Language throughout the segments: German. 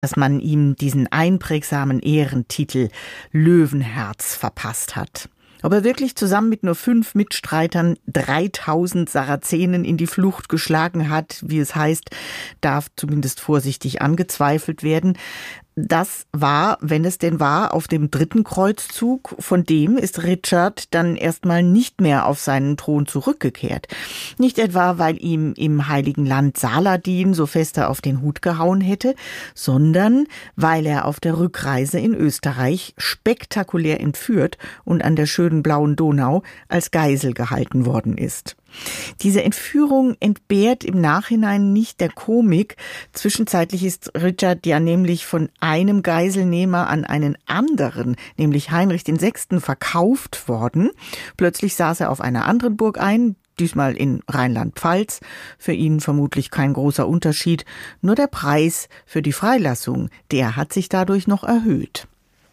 dass man ihm diesen einprägsamen Ehrentitel Löwenherz verpasst hat. Ob er wirklich zusammen mit nur 5 Mitstreitern 3000 Sarazenen in die Flucht geschlagen hat, wie es heißt, darf zumindest vorsichtig angezweifelt werden. Das war, wenn es denn war, auf dem 3. Kreuzzug. Von dem ist Richard dann erstmal nicht mehr auf seinen Thron zurückgekehrt. Nicht etwa, weil ihm im Heiligen Land Saladin so fester auf den Hut gehauen hätte, sondern weil er auf der Rückreise in Österreich spektakulär entführt und an der schönen blauen Donau als Geisel gehalten worden ist. Diese Entführung entbehrt im Nachhinein nicht der Komik. Zwischenzeitlich ist Richard ja nämlich von einem Geiselnehmer an einen anderen, nämlich Heinrich VI., verkauft worden. Plötzlich saß er auf einer anderen Burg ein, diesmal in Rheinland-Pfalz. Für ihn vermutlich kein großer Unterschied, nur der Preis für die Freilassung, der hat sich dadurch noch erhöht.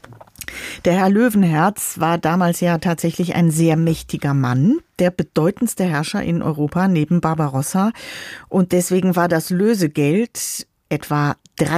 Der Herr Löwenherz war damals ja tatsächlich ein sehr mächtiger Mann, der bedeutendste Herrscher in Europa neben Barbarossa. Und deswegen war das Lösegeld, etwa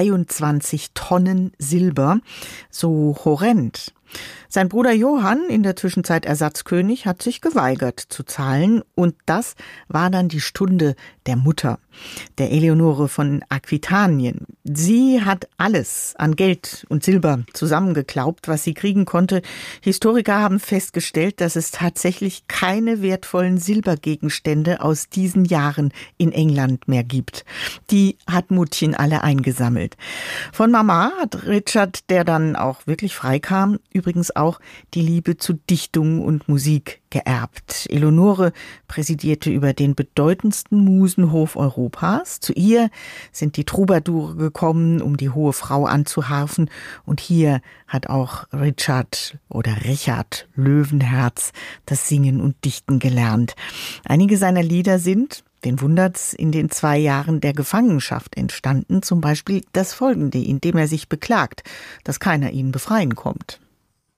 23 Tonnen Silber, so horrend. Sein Bruder Johann, in der Zwischenzeit Ersatzkönig, hat sich geweigert zu zahlen. Und das war dann die Stunde der Mutter, der Eleonore von Aquitanien. Sie hat alles an Geld und Silber zusammengeklaubt, was sie kriegen konnte. Historiker haben festgestellt, dass es tatsächlich keine wertvollen Silbergegenstände aus diesen Jahren in England mehr gibt. Die hat Muttchen alle eingesammelt. Von Mama hat Richard, der dann auch wirklich freikam, übrigens auch die Liebe zu Dichtung und Musik geerbt. Eleonore präsidierte über den bedeutendsten Musenhof Europas. Zu ihr sind die Troubadoure gekommen, um die hohe Frau anzuharfen. Und hier hat auch Richard Löwenherz das Singen und Dichten gelernt. Einige seiner Lieder sind, wen wundert's, in den 2 Jahren der Gefangenschaft entstanden. Zum Beispiel das folgende, in dem er sich beklagt, dass keiner ihn befreien kommt.